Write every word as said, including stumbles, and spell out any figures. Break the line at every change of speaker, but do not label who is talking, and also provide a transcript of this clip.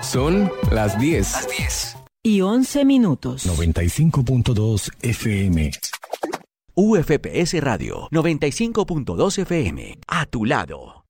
Son las diez.
Las diez.
Y once minutos.
noventa y cinco punto dos F M.
U F P S Radio noventa y cinco punto dos F M. A tu lado.